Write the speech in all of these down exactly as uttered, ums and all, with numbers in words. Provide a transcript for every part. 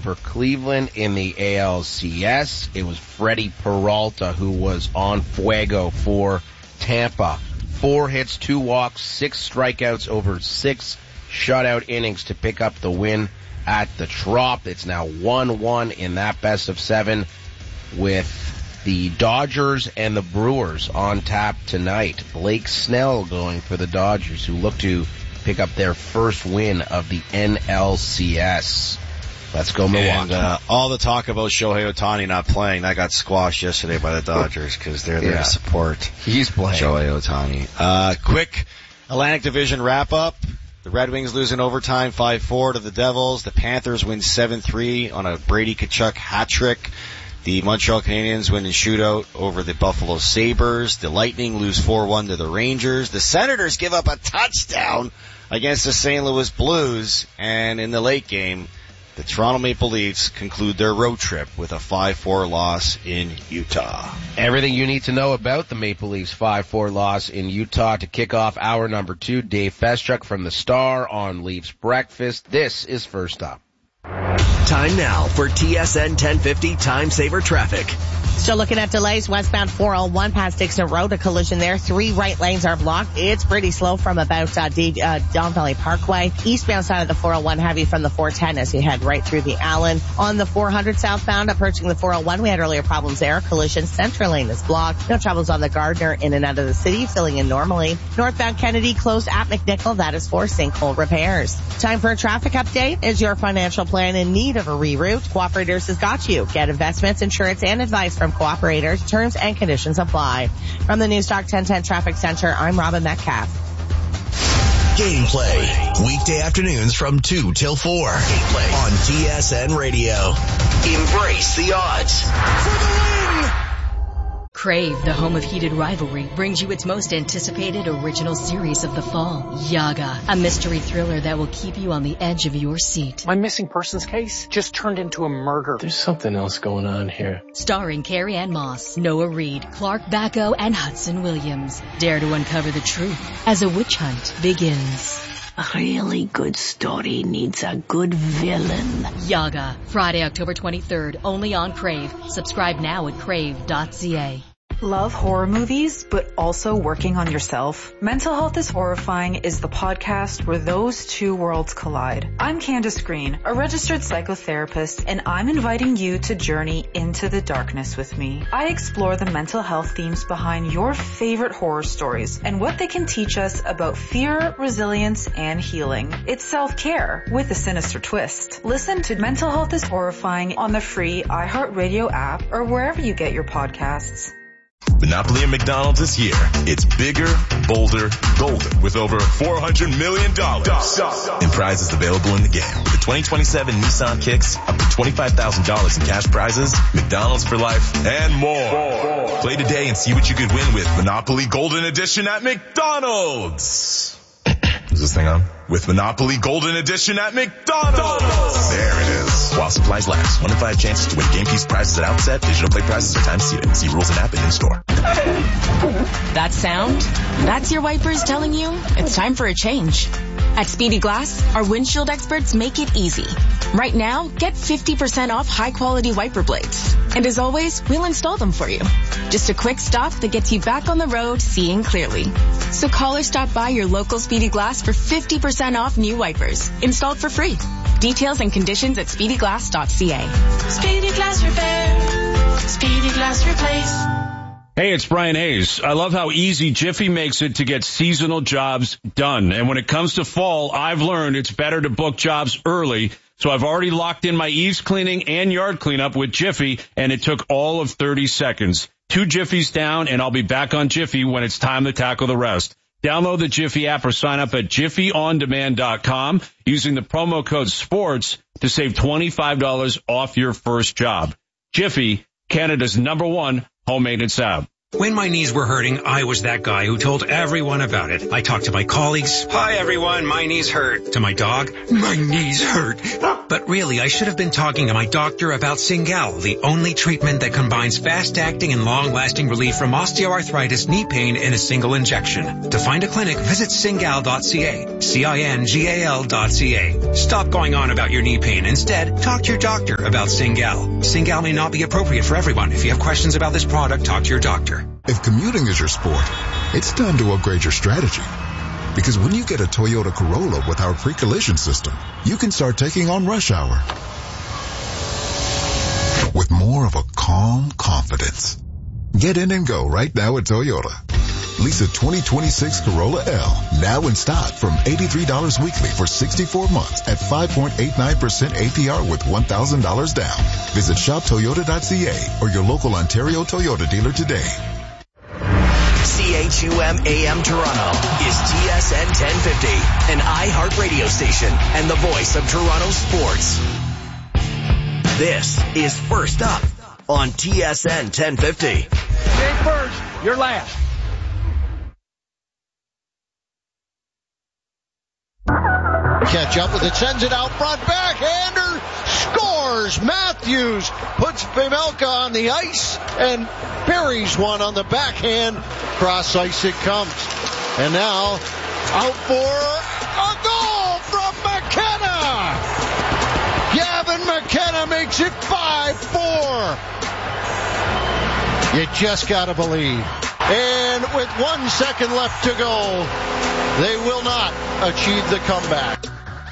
for Cleveland in the A L C S. It was Freddie Peralta who was on fuego for Tampa. Four hits, two walks, six strikeouts over six shutout innings to pick up the win at the Trop. It's now one one in that best of seven with the Dodgers and the Brewers on tap tonight. Blake Snell going for the Dodgers, who look to pick up their first win of the N L C S. Let's go Milwaukee. And uh, all the talk about Shohei Ohtani not playing, that got squashed yesterday by the Dodgers because they're there yeah. to support He's playing. Shohei Ohtani. Uh, quick Atlantic Division wrap-up. The Red Wings lose in overtime five four to the Devils. The Panthers win seven three on a Brady Tkachuk hat trick. The Montreal Canadiens win in shootout over the Buffalo Sabres. The Lightning lose four one to the Rangers. The Senators give up a touchdown against the Saint Louis Blues. And in the late game, the Toronto Maple Leafs conclude their road trip with a five four loss in Utah. Everything you need to know about the Maple Leafs five four loss in Utah. To kick off hour number two, Dave Feschuk from the Star on Leafs Breakfast. This is First Up. Time now for T S N ten fifty Time Saver Traffic. Still looking at delays westbound four oh one past Dixon Road, a collision there. Three right lanes are blocked. It's pretty slow from about uh, D- uh, Don Valley Parkway. Eastbound side of the four oh one, heavy from the four ten as you head right through the Allen. On the four hundred southbound, approaching the four oh one, we had earlier problems there. Collision, center lane is blocked. No troubles on the Gardner in and out of the city, filling in normally. Northbound Kennedy closed at McNichol. That is for sinkhole repairs. Time for a traffic update. Is your financial plan in need of a reroute? Cooperators has got you. Get investments, insurance, and advice from Cooperators. Terms and conditions apply. From the Newstalk ten ten Traffic Center, I'm Robin Metcalf. Gameplay. Weekday afternoons from two till four. Gameplay on T S N Radio. Embrace the odds. For the win! Crave, the home of heated rivalry, brings you its most anticipated original series of the fall, Yaga, a mystery thriller that will keep you on the edge of your seat. My missing persons case just turned into a murder. There's something else going on here. Starring Carrie Ann Moss, Noah Reid, Clark Bacco, and Hudson Williams. Dare to uncover the truth as a witch hunt begins. A really good story needs a good villain. Yaga, Friday, October twenty-third, only on Crave. Subscribe now at crave dot c a. Love horror movies, but also working on yourself? Mental Health is Horrifying is the podcast where those two worlds collide. I'm Candace Green, a registered psychotherapist, and I'm inviting you to journey into the darkness with me. I explore the mental health themes behind your favorite horror stories and what they can teach us about fear, resilience, and healing. It's self-care with a sinister twist. Listen to Mental Health is Horrifying on the free iHeartRadio app or wherever you get your podcasts. Monopoly at McDonald's is here. It's bigger, bolder, golden with over four hundred million dollars in prizes available in the game. With the twenty twenty-seven Nissan Kicks, up to twenty-five thousand dollars in cash prizes, McDonald's for life, and more. Play today and see what you could win with Monopoly Golden Edition at McDonald's. Is this thing on? With Monopoly Golden Edition at McDonald's. There it is. While supplies last. One in five chances to win game piece prizes at outset. Digital play prizes are time seated. See rules and app and in store. That sound? That's your wipers telling you it's time for a change. At Speedy Glass, our windshield experts make it easy. Right now, get fifty percent off high-quality wiper blades. And as always, we'll install them for you. Just a quick stop that gets you back on the road seeing clearly. So call or stop by your local Speedy Glass for fifty percent off new wipers. Installed for free. Details and conditions at speedy glass dot c a. Speedy Glass Repair. Speedy Glass Replace. Hey, it's Brian Hayes. I love how easy Jiffy makes it to get seasonal jobs done. And when it comes to fall, I've learned it's better to book jobs early. So I've already locked in my eaves cleaning and yard cleanup with Jiffy, and it took all of thirty seconds. Two Jiffies down, and I'll be back on Jiffy when it's time to tackle the rest. Download the Jiffy app or sign up at jiffy on demand dot com using the promo code SPORTS to save twenty-five dollars off your first job. Jiffy, Canada's number one home maintenance app. When my knees were hurting, I was that guy who told everyone about it. I talked to my colleagues. Hi, everyone. My knees hurt. To my dog. My knees hurt. But really, I should have been talking to my doctor about Cingal, the only treatment that combines fast-acting and long-lasting relief from osteoarthritis knee pain in a single injection. To find a clinic, visit cingal dot c a. C I N G A L dot C A. Stop going on about your knee pain. Instead, talk to your doctor about Cingal. Cingal may not be appropriate for everyone. If you have questions about this product, talk to your doctor. If commuting is your sport, it's time to upgrade your strategy. Because when you get a Toyota Corolla with our pre-collision system, you can start taking on rush hour with more of a calm confidence. Get in and go right now at Toyota. Lease a twenty twenty-six Corolla L now in stock from eighty-three dollars weekly for sixty-four months at five point eight nine percent A P R with one thousand dollars down. Visit shop toyota dot c a or your local Ontario Toyota dealer today. C H U M A M Toronto is T S N ten fifty, an iHeart radio station and the voice of Toronto sports. This is First Up on T S N ten fifty. You ain't first, you're last. Catch up with it, sends it out front, backhander, scores! Matthews puts Vimelka on the ice and buries one on the backhand. Cross ice it comes. And now, out for a goal from McKenna! Gavin McKenna makes it five four. You just gotta believe. And with one second left to go, they will not achieve the comeback.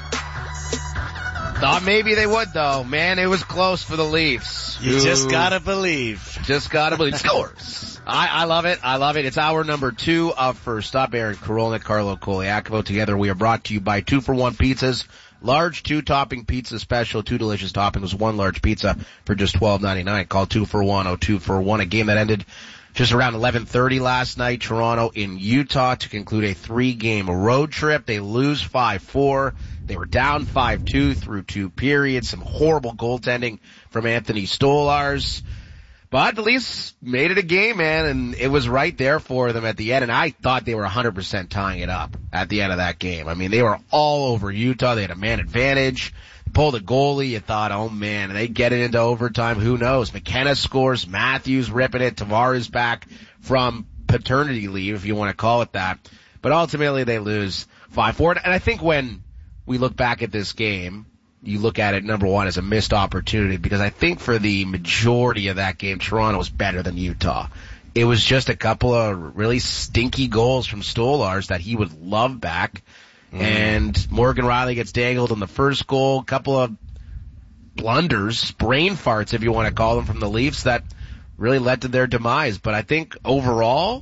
Thought maybe they would, though. Man, it was close for the Leafs. You just gotta believe. Just gotta believe. Scores. I, I love it. I love it. It's hour number two of First Up. Aaron Korolnik, Carlo Koliakovo. Together we are brought to you by Two for One Pizzas. Large two-topping pizza special, two delicious toppings, one large pizza for just twelve ninety-nine. Call two for one oh two for one. A game that ended just around eleven thirty last night. Toronto in Utah to conclude a three-game road trip. They lose five four. They were down five two through two periods. Some horrible goaltending from Anthony Stolarz. But the Leafs made it a game, man, and it was right there for them at the end. And I thought they were one hundred percent tying it up at the end of that game. I mean, they were all over Utah. They had a man advantage. Pulled a goalie. You thought, oh, man, they get it into overtime. Who knows? McKenna scores. Matthews ripping it. Tavares back from paternity leave, if you want to call it that. But ultimately, they lose five four. And I think when we look back at this game, you look at it, number one, as a missed opportunity, because I think for the majority of that game, Toronto was better than Utah. It was just a couple of really stinky goals from Stolarz that he would love back. Mm. And Morgan Rielly gets dangled on the first goal, a couple of blunders, brain farts, if you want to call them, from the Leafs that really led to their demise. But I think overall,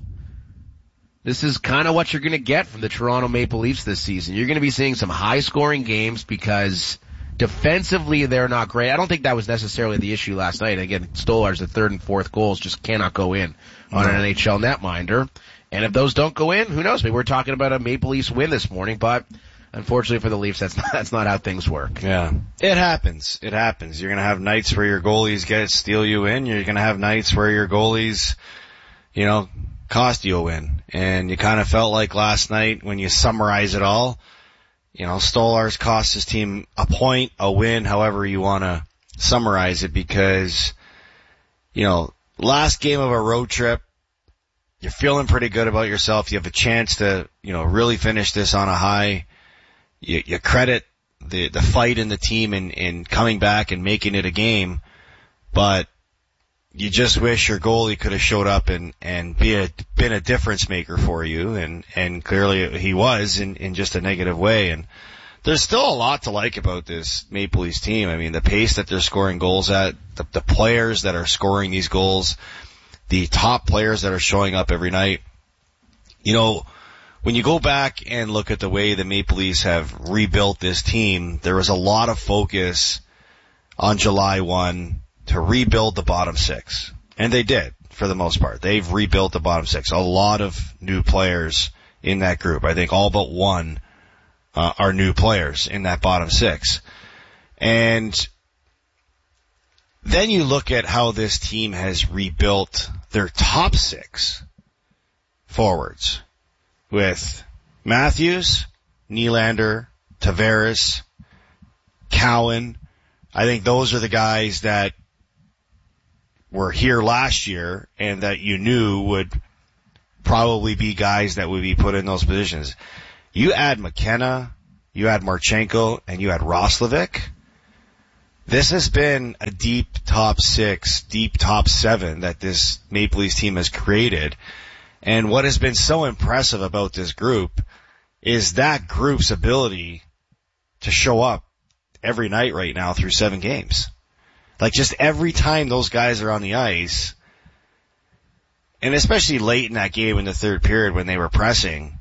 this is kind of what you're going to get from the Toronto Maple Leafs this season. You're going to be seeing some high-scoring games because defensively they're not great. I don't think that was necessarily the issue last night. Again, Stolarz, the third and fourth goals just cannot go in on an N H L netminder. And if those don't go in, who knows? Maybe we're talking about a Maple Leafs win this morning, but unfortunately for the Leafs, that's not, that's not how things work. Yeah. It happens. It happens. You're going to have nights where your goalies get steal you in. You're going to have nights where your goalies, you know, cost you a win. And you kind of felt like last night when you summarize it all, you know, Stolarz cost his team a point, a win, however you want to summarize it, because, you know, last game of a road trip, you're feeling pretty good about yourself. You have a chance to, you know, really finish this on a high. You, you credit the, the fight in the team in, in coming back and making it a game, but you just wish your goalie could have showed up and, and be a, been a difference maker for you. And, and clearly he was in, in just a negative way. And there's still a lot to like about this Maple Leafs team. I mean, the pace that they're scoring goals at, the, the players that are scoring these goals, the top players that are showing up every night. You know, when you go back and look at the way the Maple Leafs have rebuilt this team, there was a lot of focus on July first to rebuild the bottom six. And they did, for the most part. They've rebuilt the bottom six. A lot of new players in that group. I think all but one uh, are new players in that bottom six. And then you look at how this team has rebuilt their top six forwards with Matthews, Nylander, Tavares, Cowan. I think those are the guys that were here last year and that you knew would probably be guys that would be put in those positions. You add McKenna, you add Marchenko, and you add Roslovic. This has been a deep top six, deep top seven that this Maple Leafs team has created. And what has been so impressive about this group is that group's ability to show up every night right now through seven games. Like just every time those guys are on the ice, and especially late in that game in the third period when they were pressing,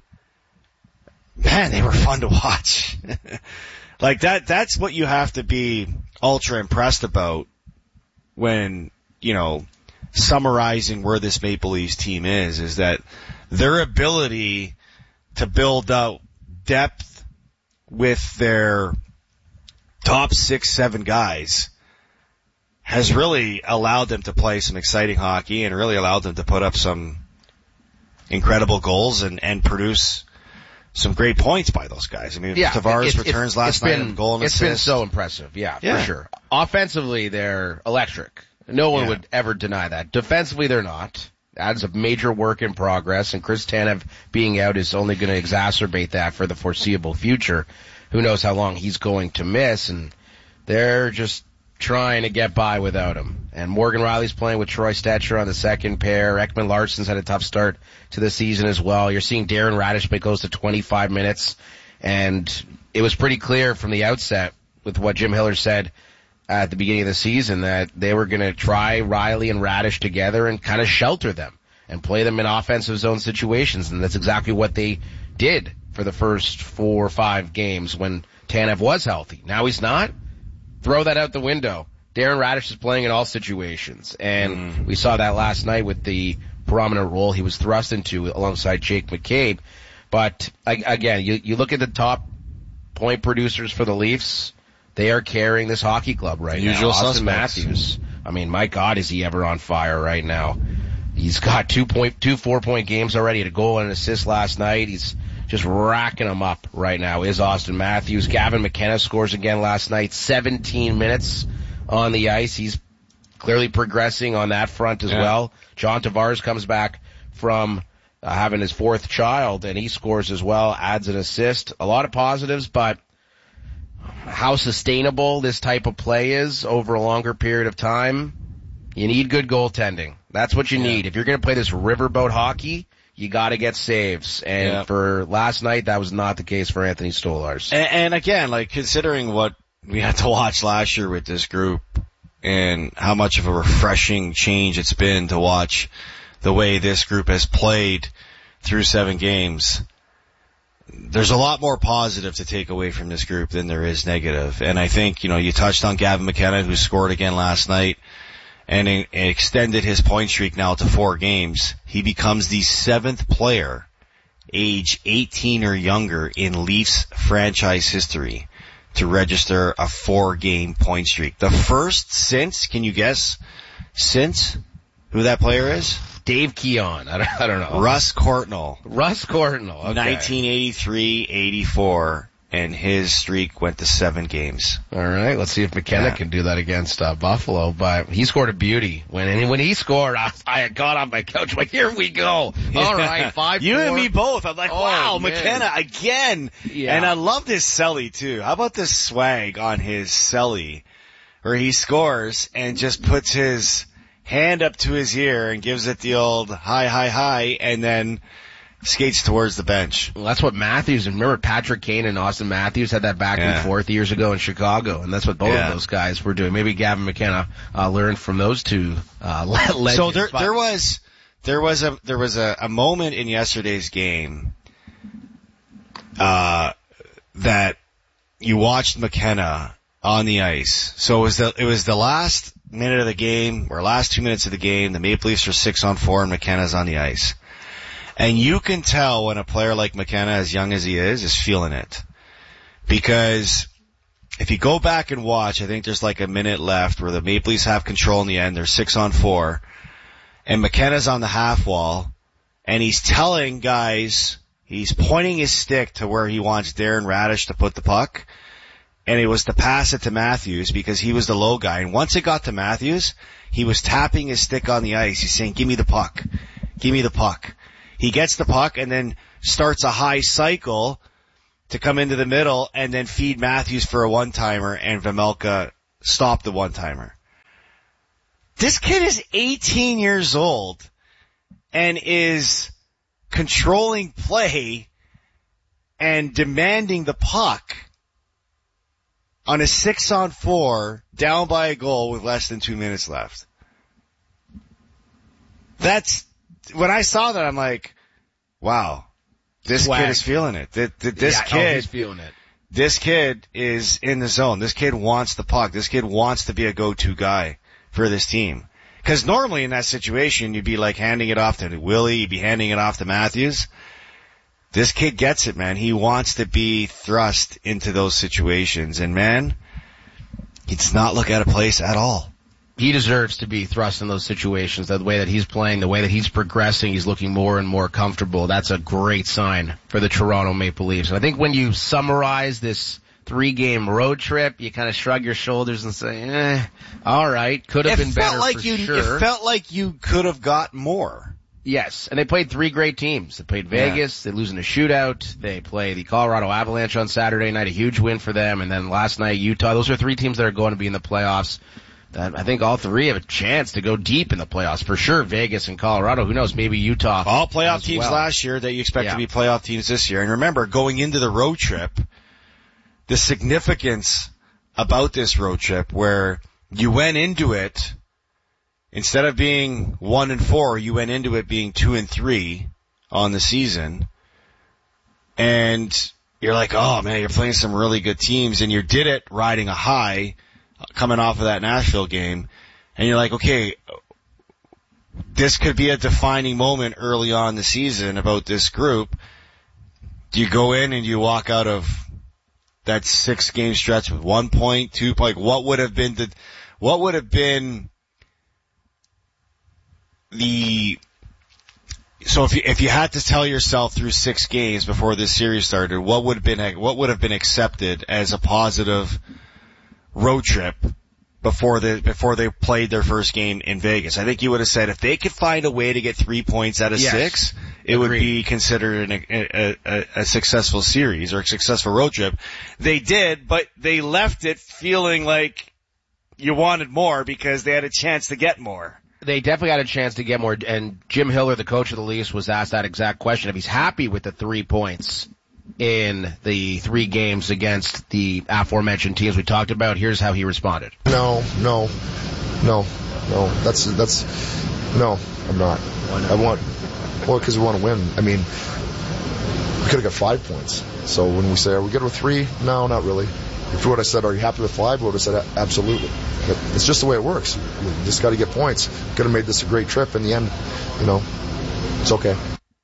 man, they were fun to watch. Like that, that's what you have to be ultra impressed about when, you know, summarizing where this Maple Leafs team is, is that their ability to build out depth with their top six, seven guys has really allowed them to play some exciting hockey and really allowed them to put up some incredible goals and, and produce some great points by those guys. I mean, yeah, Tavares it's, returns it's, last it's night been, and goal and It's assist. been so impressive, yeah, yeah, for sure. Offensively, they're electric. No one yeah. would ever deny that. Defensively, they're not. That's a major work in progress, and Chris Tanev being out is only going to exacerbate that for the foreseeable future. Who knows how long he's going to miss, and they're just trying to get by without him. And Morgan Riley's playing with Troy Stetcher on the second pair. Ekman Larsson's had a tough start to the season as well. You're seeing Darren Raddysh play close to twenty-five minutes, and it was pretty clear from the outset with what Jim Hiller said at the beginning of the season that they were going to try Riley and Raddysh together and kind of shelter them and play them in offensive zone situations, and that's exactly what they did for the first four or five games when Tanev was healthy. Now he's not. Throw that out the window. Darren Raddysh is playing in all situations, and mm. we saw that last night with the prominent role he was thrust into alongside Jake McCabe. But again, you, you look at the top point producers for the Leafs, they are carrying this hockey club right Usual now. Austin suspects. Matthews. I mean, my God, is he ever on fire right now? He's got two point, two four-point games already, a goal and an assist last night. He's just racking them up right now, is Austin Matthews. Gavin McKenna scores again last night, seventeen minutes on the ice. He's clearly progressing on that front as yeah. well. John Tavares comes back from uh, having his fourth child, and he scores as well, adds an assist. A lot of positives, but how sustainable this type of play is over a longer period of time, you need good goaltending. That's what you yeah. need. If you're going to play this riverboat hockey, you got to get saves. And yeah. for last night, that was not the case for Anthony Stolarz. And, and again, like considering what we had to watch last year with this group and how much of a refreshing change it's been to watch the way this group has played through seven games, there's a lot more positive to take away from this group than there is negative. And I think, you know, you touched on Gavin McKenna, who scored again last night and in, extended his point streak now to four games. He becomes the seventh player age eighteen or younger in Leafs franchise history to register a four-game point streak. The first since, can you guess, since who that player is? Dave Keon. I don't, I don't know. Russ Courtnall. Russ Courtnall. Okay. nineteen eighty-three eighty-four, and his streak went to seven games. All right, let's see if McKenna yeah. can do that against uh, Buffalo. But he scored a beauty. When when he scored, I, I got on my couch like, here we go. Yeah. All right, five, You four. and me both. I'm like, oh, wow, man. McKenna again. Yeah. And I love this celly, too. How about this swag on his celly where he scores and just puts his hand up to his ear and gives it the old hi, hi, hi, and then skates towards the bench. Well, that's what Matthews, and remember Patrick Kane and Austin Matthews had that back yeah. and forth years ago in Chicago, and that's what both yeah. of those guys were doing. Maybe Gavin McKenna uh, learned from those two uh, legends. So there, there was, there was a, there was a, a moment in yesterday's game, uh, that you watched McKenna on the ice. So it was the, it was the last minute of the game, or last two minutes of the game. The Maple Leafs are six on four, and McKenna's on the ice. And you can tell when a player like McKenna, as young as he is, is feeling it. Because if you go back and watch, I think there's like a minute left where the Maple Leafs have control in the end. They're six on four. and McKenna's on the half wall, and he's telling guys, he's pointing his stick to where he wants Darren Radish to put the puck, and it was to pass it to Matthews because he was the low guy. And once it got to Matthews, he was tapping his stick on the ice. He's saying, give me the puck. Give me the puck. He gets the puck and then starts a high cycle to come into the middle and then feed Matthews for a one-timer, and Vejmelka stopped the one-timer. This kid is eighteen years old and is controlling play and demanding the puck on a six on four, down by a goal with less than two minutes left. That's, when I saw that, I'm like, wow, this Swag. kid is feeling it. This, this yeah, kid, oh, he's feeling it. This kid is in the zone. This kid wants the puck. This kid wants to be a go-to guy for this team. Because normally in that situation, you'd be like handing it off to Willie, you'd be handing it off to Matthews. This kid gets it, man. He wants to be thrust into those situations. And, man, he does not look out of place at all. He deserves to be thrust in those situations. The way that he's playing, the way that he's progressing, he's looking more and more comfortable. That's a great sign for the Toronto Maple Leafs. And I think when you summarize this three-game road trip, you kind of shrug your shoulders and say, eh, all right, could have it been felt better like for you, sure. It felt like you could have got more. Yes, and they played three great teams. They played Vegas, yeah. They lose in a shootout. They play the Colorado Avalanche on Saturday night, a huge win for them. And then last night, Utah. Those are three teams that are going to be in the playoffs. That I think all three have a chance to go deep in the playoffs. For sure, Vegas and Colorado. Who knows, maybe Utah. All playoff teams well. last year that you expect yeah. to be playoff teams this year. And remember, going into the road trip, the significance about this road trip where you went into it, instead of being one and four, you went into it being two and three on the season. And you're like, oh man, you're playing some really good teams, and you did it riding a high coming off of that Nashville game. And you're like, okay, this could be a defining moment early on in the season about this group. Do you go in and you walk out of that six game stretch with one point, two point? What would have been the, what would have been the, so if you, if you had to tell yourself through six games before this series started, what would have been, what would have been accepted as a positive road trip before the, before they played their first game in Vegas? I think you would have said if they could find a way to get three points out of yes. six, it Agreed. would be considered an, a, a, a successful series or a successful road trip. They did, but they left it feeling like you wanted more because they had a chance to get more. They definitely had a chance to get more, and Jim Hiller, the coach of the Leafs, was asked that exact question, if he's happy with the three points in the three games against the aforementioned teams we talked about. Here's how he responded. No, no, no, no. That's, that's, no, I'm not. Why not? I want, well, because we want to win. I mean, we could have got five points. So when we say, are we good with three? No, not really. If you would have said, are you happy with five? We would have said, absolutely. But it's just the way it works. You just got to get points. Could have made this a great trip. In the end, you know, it's okay.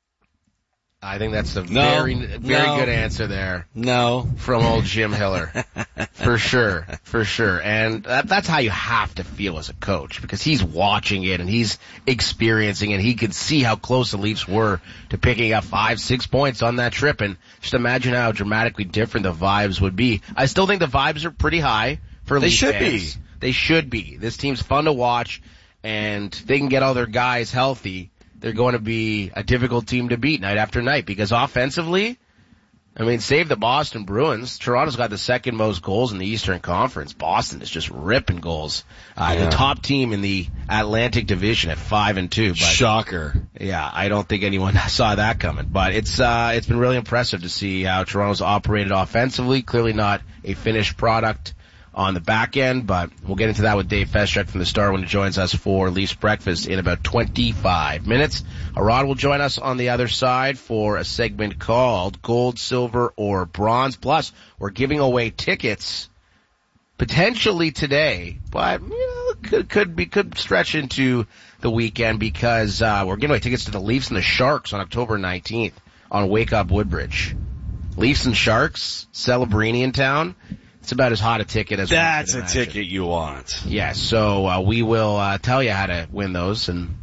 I think that's a no, very, very no, good answer there. No. From old Jim Hiller. For sure. For sure. And that, that's how you have to feel as a coach, because he's watching it and he's experiencing it. He could see how close the Leafs were to picking up five, six points on that trip. And just imagine how dramatically different the vibes would be. I still think the vibes are pretty high for they Leafs should fans. be. They should be. This team's fun to watch, and they can get all their guys healthy. They're going to be a difficult team to beat night after night, because offensively, I mean, save the Boston Bruins. Toronto's got the second most goals in the Eastern Conference. Boston is just ripping goals. Uh, yeah. The top team in the Atlantic Division at five and two. But, shocker. Yeah, I don't think anyone saw that coming. But it's uh, it's been really impressive to see how Toronto's operated offensively. Clearly not a finished product on the back end, but we'll get into that with Dave Feschuk from the Star when he joins us for Leafs Breakfast in about twenty-five minutes. Arad will join us on the other side for a segment called Gold, Silver, or Bronze. Plus, we're giving away tickets potentially today, but you know, could could be could stretch into the weekend, because uh, we're giving away tickets to the Leafs and the Sharks on October nineteenth on Wake Up Woodbridge. Leafs and Sharks, Celebrini in town. It's about as hot a ticket as That's we a imagine. ticket you want. Yes, yeah, so uh, we will uh, tell you how to win those, and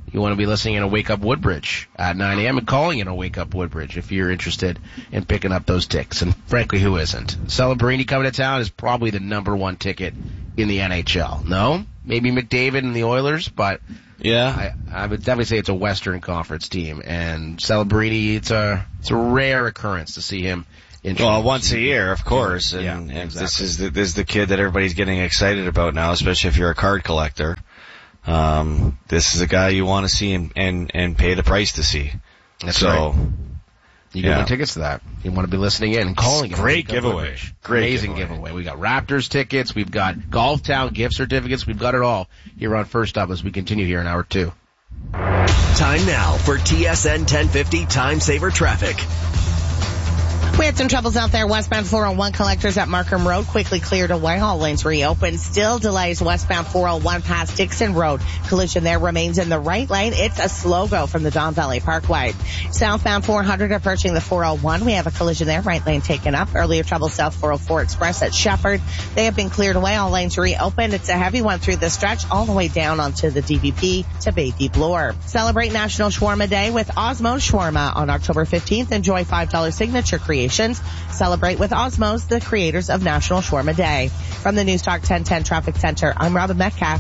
you want to be listening in a Wake Up Woodbridge at nine a.m. and calling in a Wake Up Woodbridge if you're interested in picking up those tickets. And frankly, who isn't? Celebrini coming to town is probably the number one ticket in the N H L. No? Maybe McDavid and the Oilers, but yeah, I, I would definitely say it's a Western Conference team. And Celebrini, it's a, it's a rare occurrence to see him in Well, once a year, of course. Yeah, and, yeah, and exactly. this is the, this is the kid that everybody's getting excited about now, especially if you're a card collector. Um, this is a guy you want to see and, and, and pay the price to see. That's so, right. You can yeah. win tickets to that. You want to be listening in and calling. Great giveaway. Great Amazing giveaway. giveaway. We got Raptors tickets. We've got Golf Town gift certificates. We've got it all here on First Up as we continue here in hour two. Time now for T S N ten fifty Time Saver Traffic. We had some troubles out there. Westbound four oh one collectors at Markham Road quickly cleared away. All lanes reopened. Still delays westbound four oh one past Dixon Road. Collision there remains in the right lane. It's a slow go from the Don Valley Parkway. Southbound four hundred approaching the four oh one. We have a collision there. Right lane taken up. Earlier trouble south four oh four Express at Shepherd. They have been cleared away. All lanes reopened. It's a heavy one through the stretch all the way down onto the D V P to Baby Bloor. Celebrate National Shawarma Day with Osmos Shawarma on October fifteenth. Enjoy five dollars signature creations. Celebrate with Osmos, the creators of National Shawarma Day. From the News Talk ten ten Traffic Center, I'm Robin Metcalf.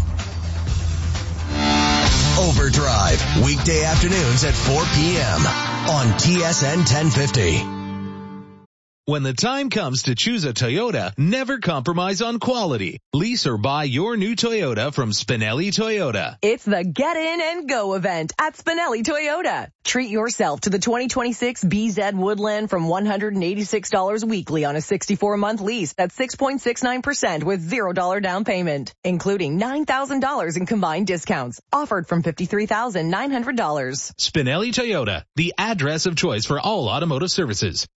Overdrive, weekday afternoons at four p.m. on T S N ten fifty. When the time comes to choose a Toyota, never compromise on quality. Lease or buy your new Toyota from Spinelli Toyota. It's the Get In and Go event at Spinelli Toyota. Treat yourself to the twenty twenty-six B Z Woodland from one hundred eighty-six dollars weekly on a sixty-four month lease at six point six nine percent with zero dollars down payment, including nine thousand dollars in combined discounts. Offered from fifty-three thousand nine hundred dollars. Spinelli Toyota, the address of choice for all automotive services.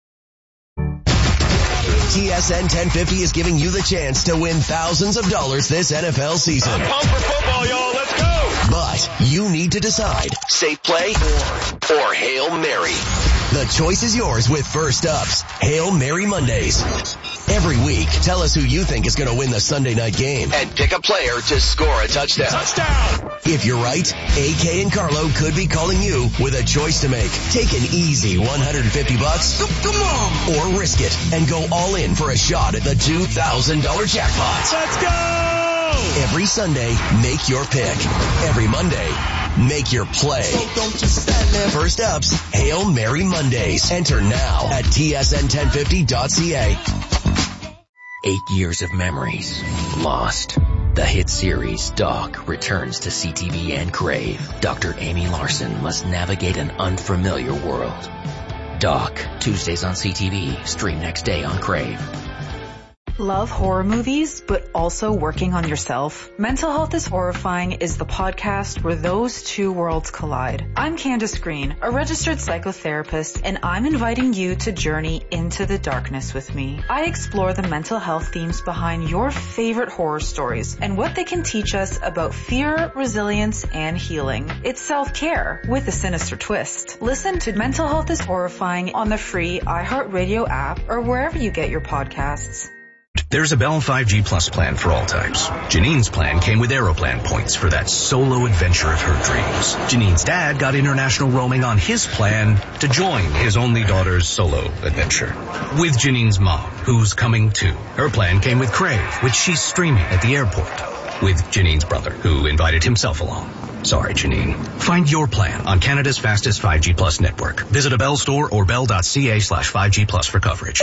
T S N ten fifty is giving you the chance to win thousands of dollars this N F L season. I'm pumped for football, y'all. Let's go. But you need to decide, safe play or, or Hail Mary. The choice is yours with First Up's Hail Mary Mondays. Every week, tell us who you think is going to win the Sunday night game and pick a player to score a touchdown. Touchdown! If you're right, A K and Carlo could be calling you with a choice to make. Take an easy one hundred fifty bucks, come on, or risk it and go all in for a shot at the two thousand dollars jackpot. Let's go! Every Sunday, make your pick. Every Monday, make your play. So don't just stand there. First Up's Hail Mary Mondays. Enter now at T S N ten fifty dot C A. Eight years of memories lost. The hit series Doc returns to C T V and Crave. Doctor Amy Larson must navigate an unfamiliar world. Doc, Tuesdays on C T V, stream next day on Crave. Love horror movies, but also working on yourself? Mental Health is Horrifying is the podcast where those two worlds collide. I'm Candace Green, a registered psychotherapist, and I'm inviting you to journey into the darkness with me. I explore the mental health themes behind your favorite horror stories and what they can teach us about fear, resilience, and healing. It's self-care with a sinister twist. Listen to Mental Health is Horrifying on the free iHeartRadio app or wherever you get your podcasts. There's a Bell five G Plus plan for all types. Janine's plan came with Aeroplan points for that solo adventure of her dreams. Janine's dad got international roaming on his plan to join his only daughter's solo adventure. With Janine's mom, who's coming too. Her plan came with Crave, which she's streaming at the airport. With Janine's brother, who invited himself along. Sorry, Janine. Find your plan on Canada's fastest five G Plus network. Visit a Bell store or bell.ca slash 5G Plus for coverage.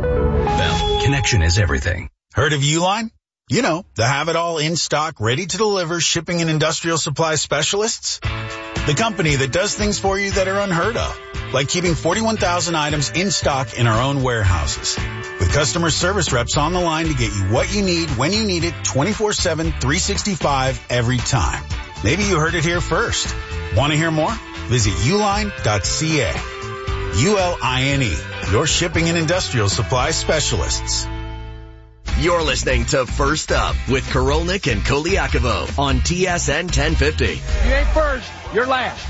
Bell, connection is everything. Heard of Uline? You know, the have-it-all in-stock, ready-to-deliver shipping and industrial supply specialists. The company that does things for you that are unheard of, like keeping forty-one thousand items in stock in our own warehouses. With customer service reps on the line to get you what you need, when you need it, twenty-four seven, three sixty-five every time. Maybe you heard it here first. Want to hear more? Visit uline dot c a. U L I N E, your shipping and industrial supply specialists. You're listening to First Up with Korolnik and Koliakovo on T S N ten fifty. You ain't first, you're last.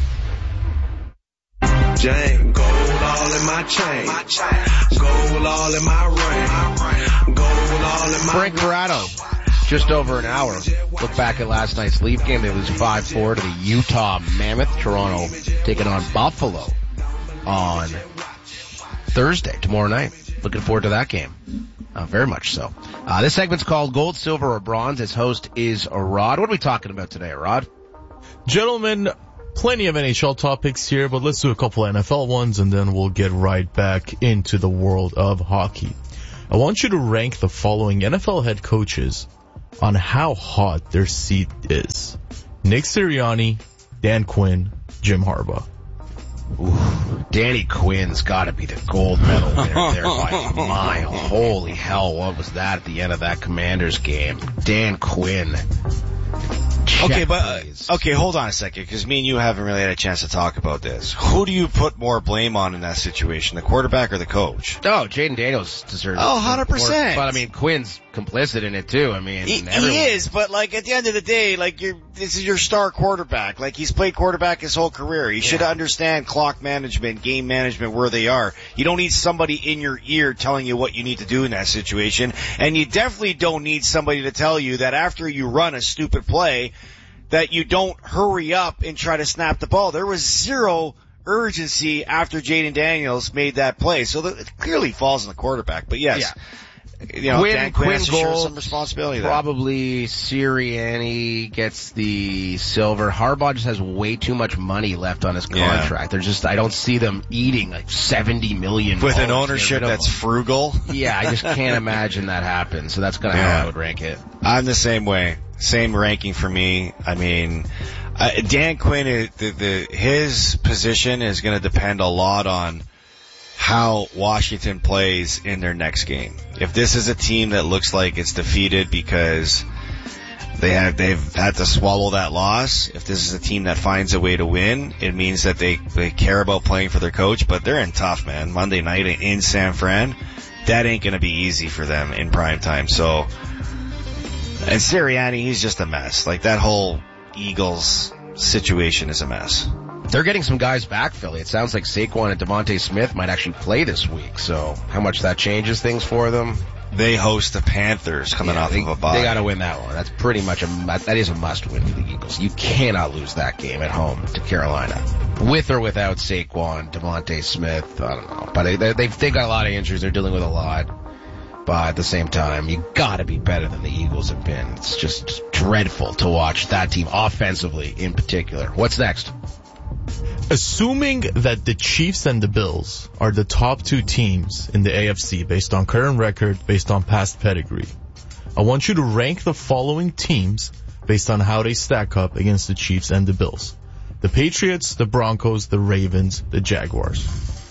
Jane, gold all in my chain, gold all in my ring, gold all in my Frank Corrado just over an hour. Look back at last night's Leaf game. They lose five four to the Utah Mammoth. Toronto taking on Buffalo on Thursday, tomorrow night. Looking forward to that game. Uh, very much so. Uh, this segment's called Gold, Silver, or Bronze. Its host is Rod. What are we talking about today, Rod? Gentlemen, plenty of N H L topics here, but let's do a couple N F L ones, and then we'll get right back into the world of hockey. I want you to rank the following N F L head coaches on how hot their seat is. Nick Sirianni, Dan Quinn, Jim Harbaugh. Ooh, Danny Quinn's got to be the gold medal winner there by a mile. Holy hell, what was that at the end of that Commanders game? Dan Quinn. Check, okay, but uh, okay, hold on a second, because me and you haven't really had a chance to talk about this. Who do you put more blame on in that situation, the quarterback or the coach? Oh, Jaden Daniels deserves. Oh, one hundred percent. But I mean, Quinn's complicit in it too. I mean, he, he is, but like at the end of the day, like you're, this is your star quarterback. Like he's played quarterback his whole career. He yeah. should understand clock management, game management, where they are. You don't need somebody in your ear telling you what you need to do in that situation, and you definitely don't need somebody to tell you that after you run a stupid play, that you don't hurry up and try to snap the ball. There was zero urgency after Jaden Daniels made that play, so it clearly falls on the quarterback. But yes. Yeah. You know, Quinn, Dan Quinn, Quinn has to gold, share some responsibility there. Probably Sirianni gets the silver. Harbaugh just has way too much money left on his contract. Yeah. They're just, I don't see them eating like seventy million dollars. With an ownership that's frugal? Yeah, I just can't imagine that happen. So that's kind of yeah. how I would rank it. I'm the same way. Same ranking for me. I mean, uh, Dan Quinn, is, the, the, his position is going to depend a lot on how Washington plays in their next game. If this is a team that looks like it's defeated because they have, they've had to swallow that loss, if this is a team that finds a way to win, it means that they, they care about playing for their coach, but they're in tough, man. Monday night in San Fran, that ain't gonna be easy for them in prime time. So, and Sirianni, he's just a mess. Like that whole Eagles situation is a mess. They're getting some guys back, Philly. It sounds like Saquon and Devontae Smith might actually play this week. So how much that changes things for them? They host the Panthers coming yeah, off they, of a bye. They got to win that one. That's pretty much a that is a must win for the Eagles. You cannot lose that game at home to Carolina, with or without Saquon, Devontae Smith. I don't know, but they, they've they got a lot of injuries. They're dealing with a lot. But at the same time, you got to be better than the Eagles have been. It's just dreadful to watch that team offensively, in particular. What's next? Assuming that the Chiefs and the Bills are the top two teams in the A F C based on current record, based on past pedigree, I want you to rank the following teams based on how they stack up against the Chiefs and the Bills. The Patriots, the Broncos, the Ravens, the Jaguars.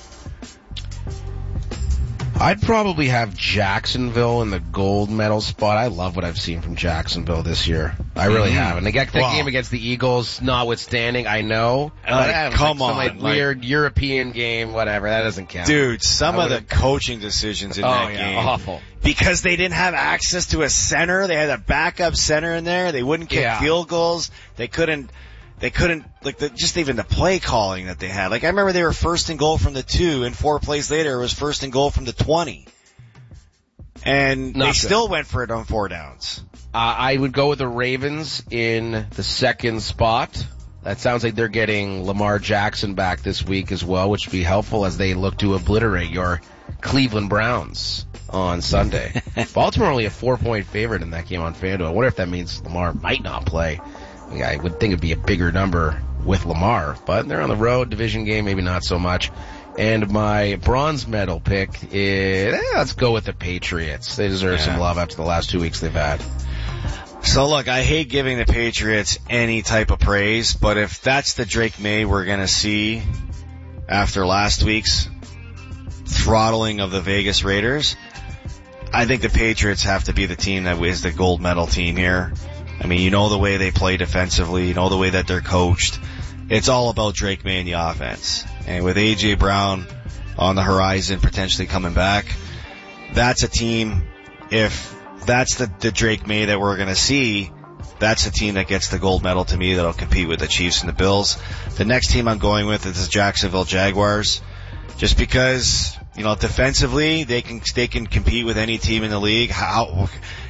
I'd probably have Jacksonville in the gold medal spot. I love what I've seen from Jacksonville this year. I really mm-hmm. have. And the, the wow. game against the Eagles, notwithstanding, I know. Uh, come like on. Some like weird like, European game, whatever. That doesn't count. Dude, some of the coaching decisions in oh, that yeah, game. Awful. Because they didn't have access to a center. They had a backup center in there. They wouldn't kick yeah. field goals. They couldn't... They couldn't, like, the, just even the play calling that they had. Like, I remember they were first and goal from the two, and four plays later it was first and goal from the twenty. And Not they good. still went for it on four downs. Uh, I would go with the Ravens in the second spot. That sounds like they're getting Lamar Jackson back this week as well, which would be helpful as they look to obliterate your Cleveland Browns on Sunday. Baltimore only a four-point favorite in that game on FanDuel. I wonder if that means Lamar might not play. I would think it'd be a bigger number with Lamar, but they're on the road, division game, maybe not so much. And my bronze medal pick is, eh, let's go with the Patriots. They deserve yeah. some love after the last two weeks they've had. So look, I hate giving the Patriots any type of praise, but if that's the Drake May we're gonna see after last week's throttling of the Vegas Raiders, I think the Patriots have to be the team that is the gold medal team here. I mean, you know the way they play defensively, you know the way that they're coached. It's all about Drake May and the offense. And with A J Brown on the horizon, potentially coming back, that's a team, if that's the, the Drake May that we're going to see, that's a team that gets the gold medal to me that'll compete with the Chiefs and the Bills. The next team I'm going with is the Jacksonville Jaguars, just because, you know, defensively they can they can compete with any team in the league. How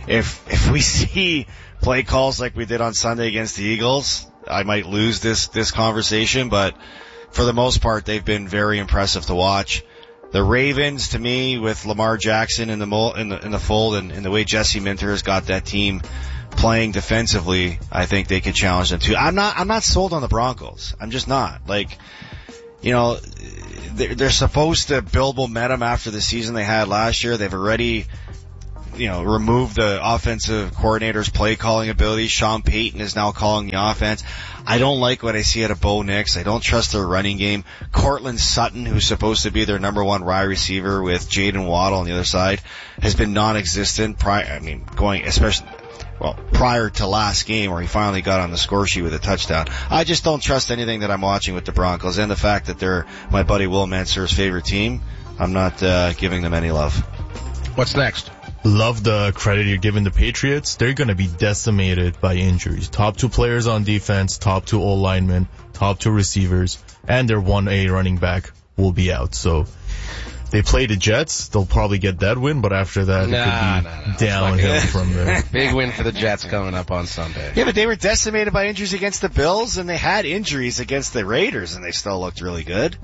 if if we see play calls like we did on Sunday against the Eagles, I might lose this this conversation. But for the most part, they've been very impressive to watch. The Ravens, to me, with Lamar Jackson in the mo- in the in the fold, and, and the way Jesse Minter has got that team playing defensively, I think they could challenge them too. I'm not I'm not sold on the Broncos. I'm just not. Like, you know, they're, they're supposed to build momentum after the season they had last year. They've already, you know, removed the offensive coordinator's play calling ability. Sean Payton is now calling the offense. I don't like what I see out of Bo Nix. I don't trust their running game. Cortland Sutton, who's supposed to be their number one wide receiver with Jaden Waddle on the other side, has been non-existent. Prior, I mean, going especially, well, prior to last game where he finally got on the score sheet with a touchdown. I just don't trust anything that I'm watching with the Broncos, and the fact that they're my buddy Will Mansur's favorite team. I'm not uh, giving them any love. What's next? Love the credit you're giving the Patriots. They're going to be decimated by injuries. Top two players on defense, top two O linemen, top two receivers, and their one A running back will be out. So they play the Jets. They'll probably get that win, but after that, nah, it could be nah, nah. downhill from there. Big win for the Jets coming up on Sunday. Yeah, but they were decimated by injuries against the Bills, and they had injuries against the Raiders, and they still looked really good.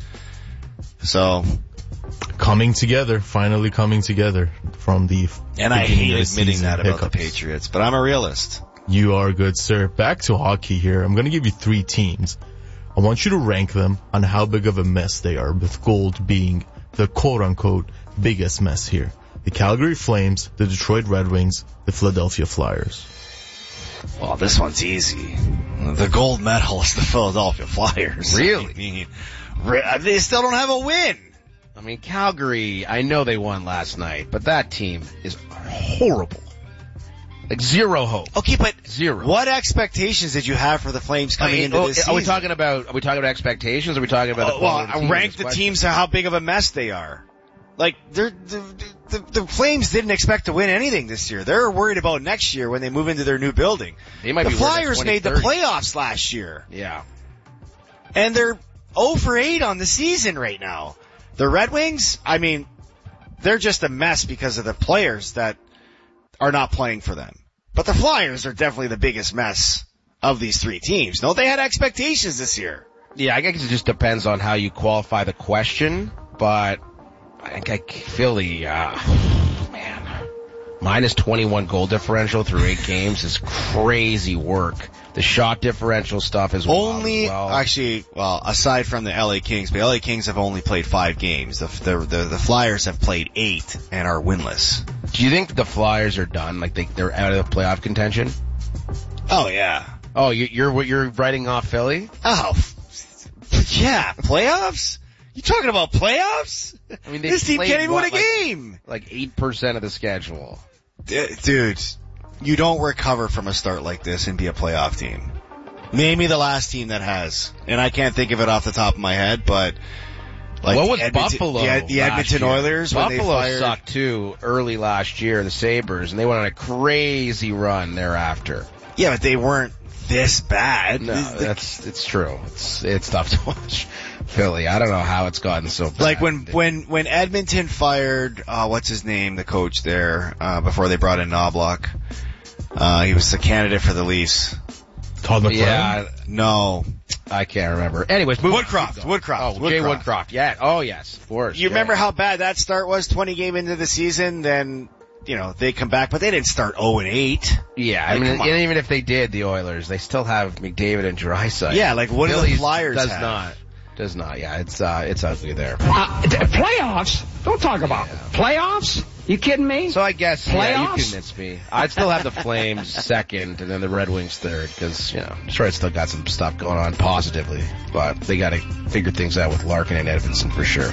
So, coming together, finally coming together from the and I hate the admitting that about hiccups. the Patriots, but I'm a realist. You are good, sir. Back to hockey here. I'm going to give you three teams. I want you to rank them on how big of a mess they are, with gold being the quote-unquote biggest mess here. The Calgary Flames, the Detroit Red Wings, the Philadelphia Flyers. Well, this one's easy. The gold medal is the Philadelphia Flyers. Really? I mean, they still don't have a win. I mean, Calgary, I know they won last night, but that team is horrible. Like, zero hope. Okay, but zero. What expectations did you have for the Flames coming I mean, into oh, this season? Are we talking about, are we talking about expectations, or are we talking about oh, the well, team rank the question? teams to how big of a mess they are. Like, they're, the, the, the Flames didn't expect to win anything this year. They're worried about next year when they move into their new building. They might the be Flyers made the playoffs last year. Yeah. And they're oh for eight on the season right now. The Red Wings, I mean, they're just a mess because of the players that are not playing for them. But the Flyers are definitely the biggest mess of these three teams. No, they had expectations this year. Yeah, I guess it just depends on how you qualify the question, but I think I, Philly, uh, man, minus twenty-one goal differential through eight games is crazy work. The shot differential stuff is only well. actually, well, aside from the L A Kings, but L A Kings have only played five games. The, the the the Flyers have played eight and are winless. Do you think the Flyers are done? Like they they're out of the playoff contention? Oh yeah. Oh, you, you're you're writing off Philly? Oh, yeah, playoffs. You talking about playoffs? I mean, they this team played, can't even what, win a like, game. Like eight percent of the schedule. Dude, you don't recover from a start like this and be a playoff team. Name me the last team that has. And I can't think of it off the top of my head, but like what was Edmonton, Buffalo? The, the Edmonton year? Oilers when Buffalo they fired. sucked too early last year, the Sabres, and they went on a crazy run thereafter. Yeah, but they weren't this bad. No, that's it's true. It's it's tough to watch Philly. I don't know how it's gotten so bad. Like when when when Edmonton fired, uh, what's his name, the coach there, uh, before they brought in Knobloch. Uh, he was the candidate for the Leafs. Todd McLaren? Yeah, no, I can't remember. Anyways, move Woodcroft, on. Woodcroft, Oh, Jay Woodcroft. Woodcroft. Yeah. Oh, yes, of course. You yeah. remember how bad that start was? Twenty game into the season, then you know they come back, but they didn't start zero and eight. Yeah, I like, mean, and even if they did, the Oilers, they still have McDavid and Draisaitl. Yeah, like what do the Phillies Flyers does have? not. Does not. Yeah, it's uh, it's ugly there. Uh, th- playoffs? Don't talk about yeah. playoffs. You kidding me? So I guess yeah, you playoffs? convinced me. I'd still have the Flames second, and then the Red Wings third, because you know Detroit still got some stuff going on positively, but they got to figure things out with Larkin and Edvinsson for sure.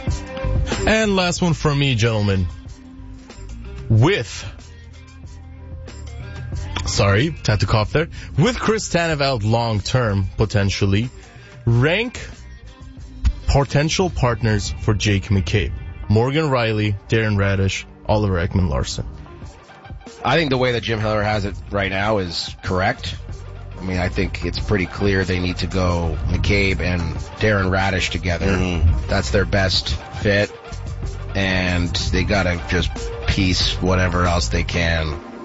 And last one from me, gentlemen. With sorry, had to cough there. With Chris Tanev out long term, potentially. Rank potential partners for Jake McCabe. Morgan Riley, Darren Radish, Oliver Ekman-Larsson. I think the way that Jim Hiller has it right now is correct. I mean, I think it's pretty clear they need to go McCabe and Darren Radish together. Mm-hmm. That's their best fit. And they gotta just piece whatever else they can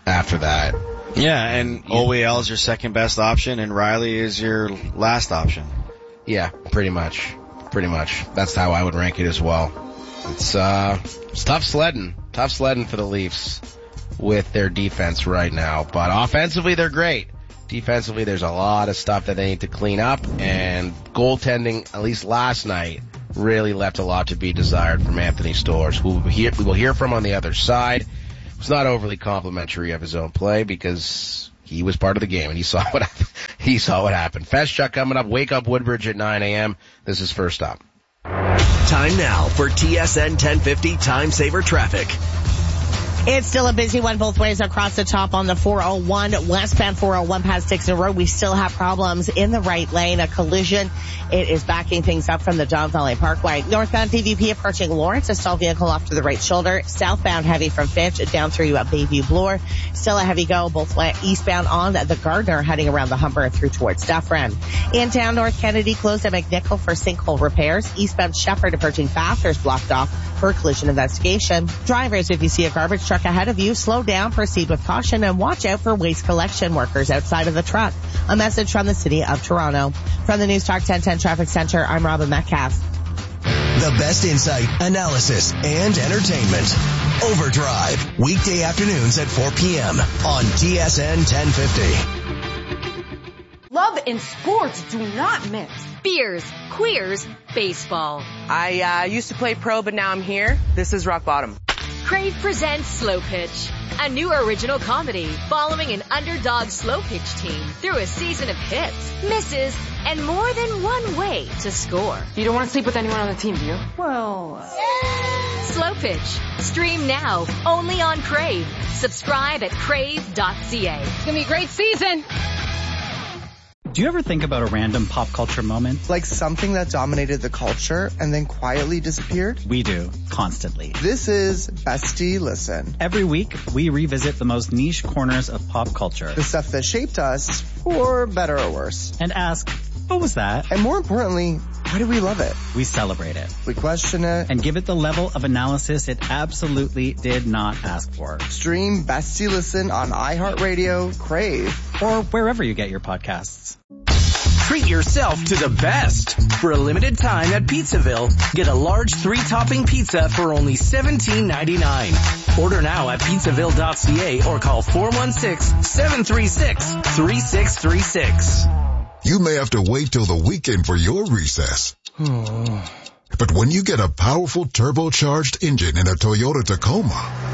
after that. Yeah, and O E L is your second best option, and Riley is your last option. Yeah, pretty much. Pretty much. That's how I would rank it as well. It's, uh, it's tough sledding. Tough sledding for the Leafs with their defense right now. But offensively, they're great. Defensively, there's a lot of stuff that they need to clean up, and goaltending, at least last night, really left a lot to be desired from Anthony Stolarz, who we will hear, we will hear from on the other side. It's not overly complimentary of his own play because he was part of the game and he saw what he saw what happened. Festchuck coming up. Wake Up Woodbridge at nine a.m. This is First Up. Time now for T S N ten fifty Time Saver Traffic. It's still a busy one both ways across the top on the four oh one, westbound four oh one past Dixon Road. We still have problems in the right lane, a collision. It is backing things up from the Don Valley Parkway. Northbound D V P approaching Lawrence, a stalled vehicle off to the right shoulder. Southbound heavy from Finch down through Bayview Bloor. Still a heavy go both way eastbound on the Gardner heading around the Humber through towards Dufferin. In town, North Kennedy closed at McNichol for sinkhole repairs. Eastbound Shepherd approaching Bathurst blocked off for collision investigation. Drivers, if you see a garbage truck ahead of you, slow down, proceed with caution, and watch out for waste collection workers outside of the truck. A message from the City of Toronto. From the News Talk ten ten Traffic Center, I'm Robin Metcalf. The best insight, analysis, and entertainment. Overdrive, weekday afternoons at four p.m. on T S N ten fifty. Love and sports do not mix. Beers, queers, baseball. I uh, used to play pro, but now I'm here. This is rock bottom. Crave presents Slow Pitch, a new original comedy following an underdog slow pitch team through a season of hits, misses, and more than one way to score. You don't want to sleep with anyone on the team, do you? Well, uh... Slow Pitch. Stream now, only on Crave. Subscribe at crave dot c a. It's gonna be a great season. Do you ever think about a random pop culture moment? Like something that dominated the culture and then quietly disappeared? We do, constantly. This is Bestie Listen. Every week, we revisit the most niche corners of pop culture. The stuff that shaped us, for better or worse. And ask, what was that? And more importantly, why do we love it? We celebrate it. We question it. And give it the level of analysis it absolutely did not ask for. Stream Bestie Listen on iHeartRadio, Crave, or wherever you get your podcasts. Treat yourself to the best. For a limited time at Pizzaville, get a large three-topping pizza for only seventeen ninety-nine. Order now at pizzaville dot c a or call four one six, seven three six, three six three six. You may have to wait till the weekend for your recess. But when you get a powerful turbocharged engine in a Toyota Tacoma,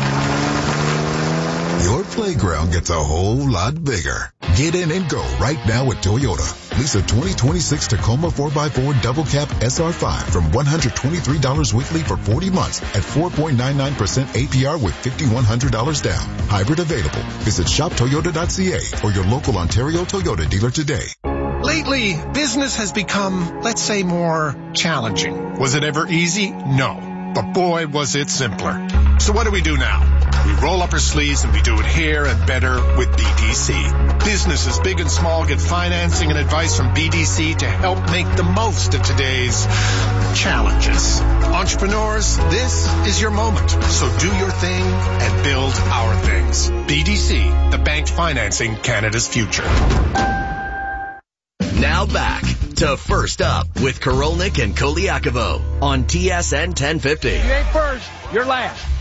your playground gets a whole lot bigger. Get in and go right now at Toyota. Lease a twenty twenty-six Tacoma four by four Double Cab S R five from one hundred twenty-three dollars weekly for forty months at four point nine nine percent A P R with five thousand one hundred dollars down. Hybrid available. Visit shop toyota dot c a or your local Ontario Toyota dealer today. Lately, business has become, let's say, more challenging. Was it ever easy? No. But boy, was it simpler. So what do we do now? We roll up our sleeves and we do it here and better with B D C. Businesses big and small get financing and advice from B D C to help make the most of today's challenges. Entrepreneurs, this is your moment. So do your thing and build our things. B D C, the bank financing Canada's future. Now back to First Up with Korolnik and Koliakovo on T S N ten fifty. You ain't first, you're last.